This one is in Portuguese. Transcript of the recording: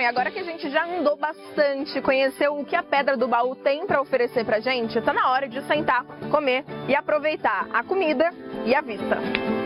agora que a gente já andou bastante, conheceu o que a Pedra do Baú tem para oferecer pra gente, tá na hora de sentar, comer e aproveitar a comida e a vista.